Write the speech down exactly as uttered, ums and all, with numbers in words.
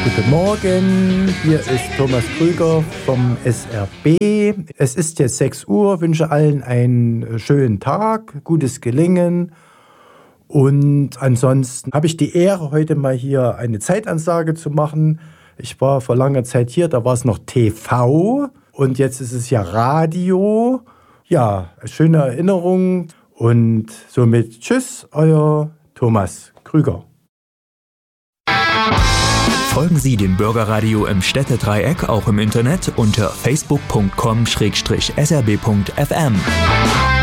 Guten Morgen, hier ist Thomas Krüger vom S R B. Es ist jetzt sechs Uhr, wünsche allen einen schönen Tag, gutes Gelingen. Und ansonsten habe ich die Ehre, heute mal hier eine Zeitansage zu machen. Ich war vor langer Zeit hier, da war es noch T V und jetzt ist es ja Radio. Ja, schöne Erinnerung und somit tschüss, euer Thomas Krüger. Folgen Sie dem Bürgerradio im Städtedreieck auch im Internet unter facebook punkt com slash s r b punkt f m.